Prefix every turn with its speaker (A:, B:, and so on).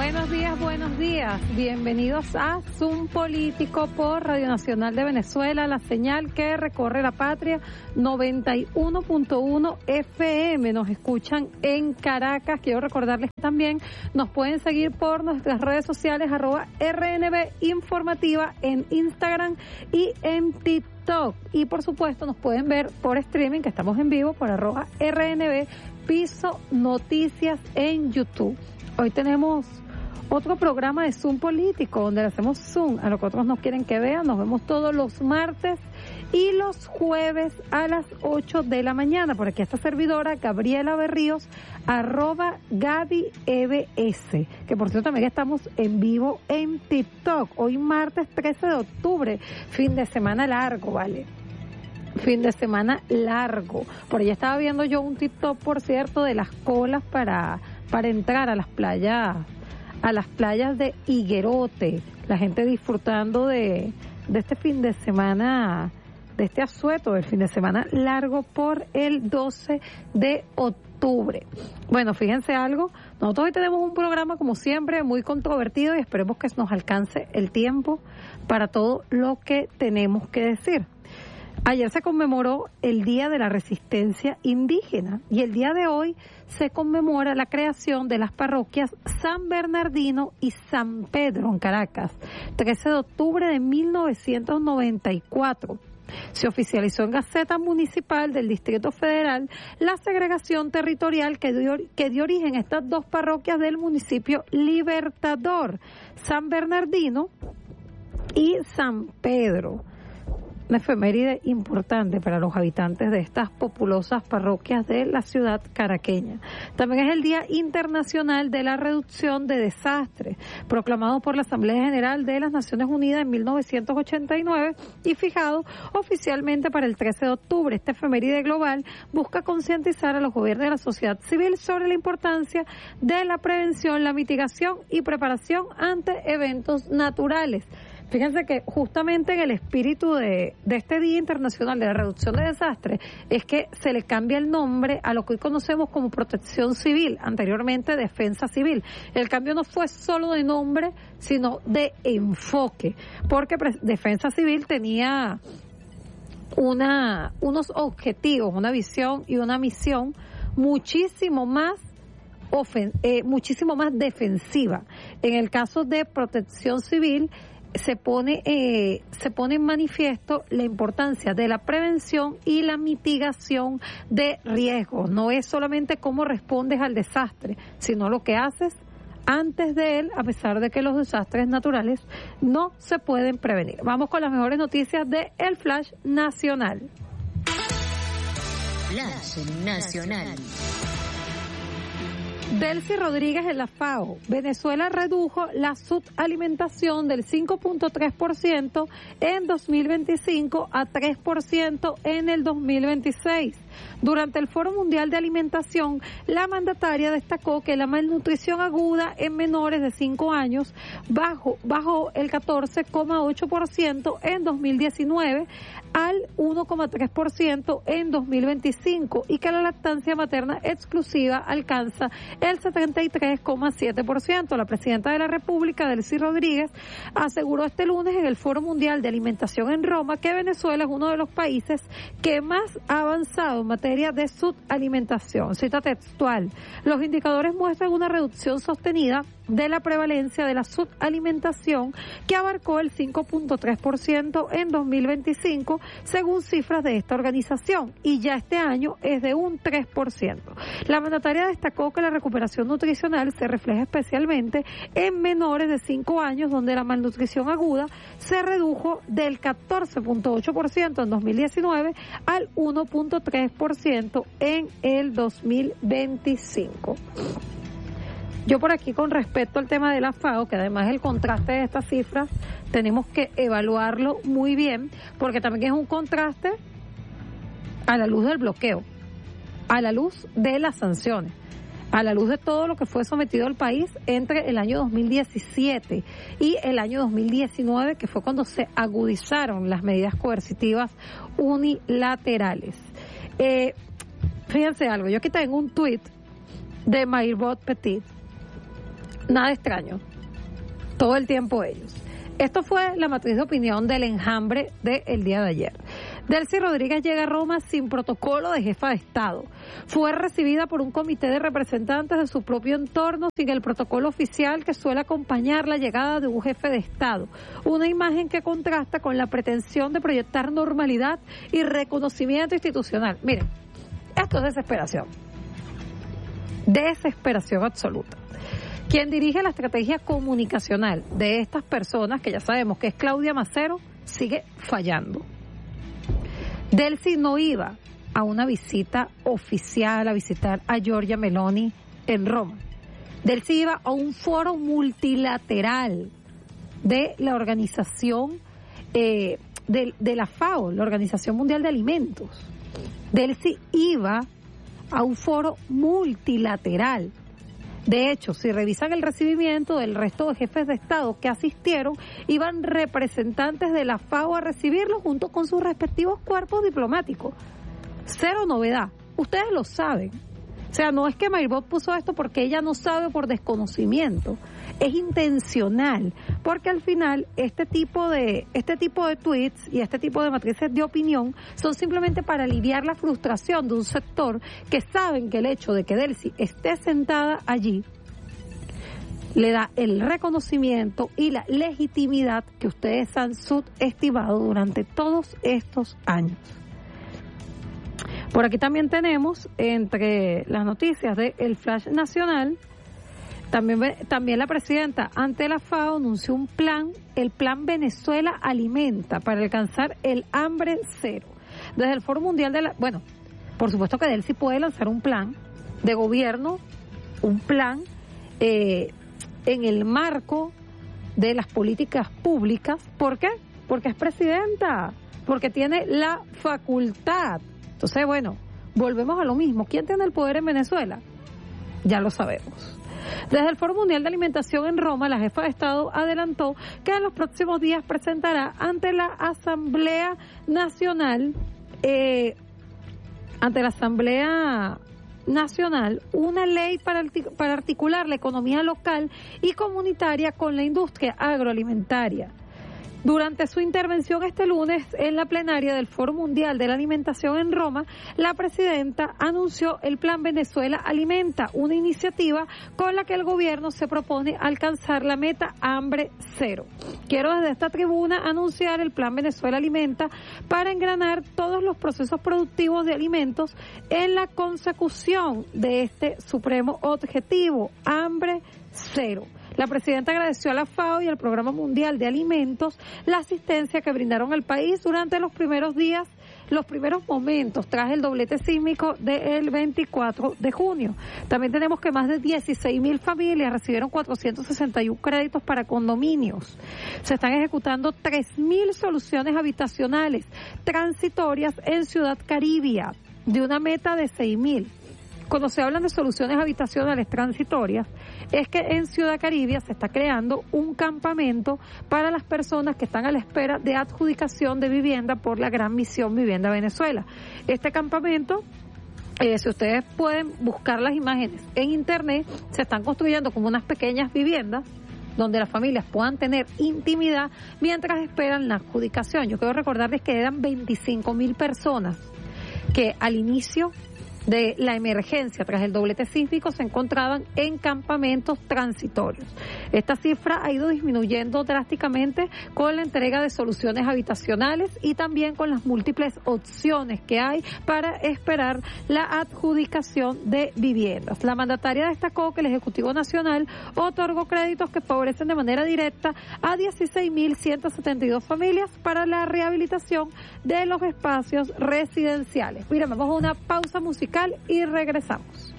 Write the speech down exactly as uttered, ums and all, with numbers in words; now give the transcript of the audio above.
A: Buenos días, buenos días. Bienvenidos a Zoom Político por Radio Nacional de Venezuela, la señal que recorre la patria, noventa y uno punto uno F M. Nos escuchan en Caracas. Quiero recordarles que también nos pueden seguir por nuestras redes sociales, arroba R N B Informativa en Instagram y en TikTok. Y por supuesto nos pueden ver por streaming, que estamos en vivo, por arroba R N B Piso Noticias en YouTube. Hoy tenemos otro programa de Zoom Político, donde le hacemos Zoom a lo que otros nos quieren que vean. Nos vemos todos los martes y los jueves a las ocho de la mañana. Por aquí esta servidora, Gabriela Berríos, arroba Gaby E B S, que por cierto también estamos en vivo en TikTok. Hoy martes trece de octubre, fin de semana largo, ¿vale? Fin de semana largo. Por ahí estaba viendo yo un TikTok, por cierto, de las colas para, para entrar a las playas, a las playas de Higuerote. La gente disfrutando de, de este fin de semana, de este asueto, del fin de semana largo por el doce de octubre. Bueno, fíjense algo, nosotros hoy tenemos un programa como siempre muy controvertido y esperemos que nos alcance el tiempo para todo lo que tenemos que decir. Ayer se conmemoró el Día de la Resistencia Indígena y el día de hoy se conmemora la creación de las parroquias San Bernardino y San Pedro en Caracas, trece de octubre de mil novecientos noventa y cuatro. Se oficializó en Gaceta Municipal del Distrito Federal la segregación territorial que dio, que dio origen a estas dos parroquias del municipio Libertador, San Bernardino y San Pedro. Una efeméride importante para los habitantes de estas populosas parroquias de la ciudad caraqueña. También es el Día Internacional de la Reducción de Desastres, proclamado por la Asamblea General de las Naciones Unidas en mil novecientos ochenta y nueve y fijado oficialmente para el trece de octubre. Esta efeméride global busca concientizar a los gobiernos de la sociedad civil sobre la importancia de la prevención, la mitigación y preparación ante eventos naturales. Fíjense que justamente en el espíritu de, de este Día Internacional de la Reducción de Desastres es que se le cambia el nombre a lo que hoy conocemos como Protección Civil, anteriormente Defensa Civil. El cambio no fue solo de nombre, sino de enfoque, porque Defensa Civil tenía una, unos objetivos, una visión y una misión muchísimo más ofen, eh, muchísimo más defensiva. En el caso de Protección Civil, se pone eh, se pone en manifiesto la importancia de la prevención y la mitigación de riesgos. No es solamente cómo respondes al desastre, sino lo que haces antes de él, a pesar de que los desastres naturales no se pueden prevenir. Vamos con las mejores noticias de El Flash Nacional.
B: Flash Nacional.
A: Delcy Rodríguez en la FAO. Venezuela redujo la subalimentación del cinco punto tres por ciento en dos mil veinticinco a tres por ciento en el dos mil veintiséis. Durante el Foro Mundial de Alimentación, la mandataria destacó que la malnutrición aguda en menores de cinco años bajó, bajó el catorce coma ocho por ciento en dos mil diecinueve al uno coma tres por ciento en dos mil veinticinco y que la lactancia materna exclusiva alcanza el setenta y tres coma siete por ciento. La presidenta de la República, Delcy Rodríguez, aseguró este lunes en el Foro Mundial de Alimentación en Roma que Venezuela es uno de los países que más ha avanzado en materia de subalimentación. Cita textual: los indicadores muestran una reducción sostenida de la prevalencia de la subalimentación que abarcó el cinco punto tres por ciento en dos mil veinticinco, según cifras de esta organización, y ya este año es de un tres por ciento. La mandataria destacó que la recuperación nutricional se refleja especialmente en menores de cinco años, donde la malnutrición aguda se redujo del catorce punto ocho por ciento en dos mil diecinueve al uno punto tres por ciento en el dos mil veinticinco. Yo por aquí, con respecto al tema de la FAO, que además el contraste de estas cifras tenemos que evaluarlo muy bien, porque también es un contraste a la luz del bloqueo, a la luz de las sanciones, a la luz de todo lo que fue sometido al país entre el año dos mil diecisiete y el año dos mil diecinueve, que fue cuando se agudizaron las medidas coercitivas unilaterales. Eh, fíjense algo, yo aquí tengo un tuit de Maybot Petit, Nada extraño. Todo el tiempo ellos. Esto fue la matriz de opinión del enjambre del día de ayer. Delcy Rodríguez llega a Roma sin protocolo de jefa de Estado. Fue recibida por un comité de representantes de su propio entorno sin el protocolo oficial que suele acompañar la llegada de un jefe de Estado. Una imagen que contrasta con la pretensión de proyectar normalidad y reconocimiento institucional. Miren, esto es desesperación. Desesperación absoluta. Quien dirige la estrategia comunicacional de estas personas, que ya sabemos que es Claudia Macero, sigue fallando. Delcy no iba a una visita oficial a visitar a Giorgia Meloni en Roma. Delcy iba a un foro multilateral de la organización eh, de, de la FAO, la Organización Mundial de Alimentos. Delcy iba a un foro multilateral. De hecho, si revisan el recibimiento del resto de jefes de Estado que asistieron, iban representantes de la FAO a recibirlo junto con sus respectivos cuerpos diplomáticos. Cero novedad. Ustedes lo saben. O sea, no es que Maybot puso esto porque ella no sabe por desconocimiento. Es intencional, porque al final este tipo de este tipo de tweets y este tipo de matrices de opinión son simplemente para aliviar la frustración de un sector que saben que el hecho de que Delcy esté sentada allí le da el reconocimiento y la legitimidad que ustedes han subestimado durante todos estos años. Por aquí también tenemos, entre las noticias de El Flash Nacional, también, también la presidenta ante la FAO anunció un plan, el Plan Venezuela Alimenta, para alcanzar el hambre cero. Desde el Foro Mundial de la... Bueno, por supuesto que Delcy puede lanzar un plan de gobierno, un plan eh, en el marco de las políticas públicas. ¿Por qué? Porque es presidenta, porque tiene la facultad. Entonces, bueno, volvemos a lo mismo. ¿Quién tiene el poder en Venezuela? Ya lo sabemos. Desde el Foro Mundial de Alimentación en Roma, la jefa de Estado adelantó que en los próximos días presentará ante la Asamblea Nacional, eh, ante la Asamblea Nacional, una ley para, para articular la economía local y comunitaria con la industria agroalimentaria. Durante su intervención este lunes en la plenaria del Foro Mundial de la Alimentación en Roma, la presidenta anunció el Plan Venezuela Alimenta, una iniciativa con la que el gobierno se propone alcanzar la meta hambre cero. Quiero desde esta tribuna anunciar el Plan Venezuela Alimenta para engranar todos los procesos productivos de alimentos en la consecución de este supremo objetivo, hambre cero. La presidenta agradeció a la FAO y al Programa Mundial de Alimentos la asistencia que brindaron al país durante los primeros días, los primeros momentos tras el doblete sísmico del veinticuatro de junio. También tenemos que más de dieciséis mil familias recibieron cuatrocientos sesenta y uno créditos para condominios. Se están ejecutando tres mil soluciones habitacionales transitorias en Ciudad Caribia, de una meta de seis mil. Cuando se hablan de soluciones habitacionales transitorias, es que en Ciudad Caribia se está creando un campamento para las personas que están a la espera de adjudicación de vivienda por la Gran Misión Vivienda Venezuela. Este campamento, eh, si ustedes pueden buscar las imágenes en internet, se están construyendo como unas pequeñas viviendas donde las familias puedan tener intimidad mientras esperan la adjudicación. Yo quiero recordarles que eran veinticinco mil personas que al inicio de la emergencia tras el doblete sísmico se encontraban en campamentos transitorios. Esta cifra ha ido disminuyendo drásticamente con la entrega de soluciones habitacionales y también con las múltiples opciones que hay para esperar la adjudicación de viviendas. La mandataria destacó que el Ejecutivo Nacional otorgó créditos que favorecen de manera directa a dieciséis mil ciento setenta y dos familias para la rehabilitación de los espacios residenciales. Mira, vamos a una pausa musical y regresamos.